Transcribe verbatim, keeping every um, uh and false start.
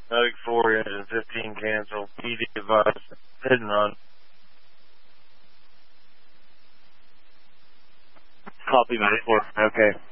Medic four, engine fifteen cancel. P D advised. Hit and run. Copy, Medic four. Okay.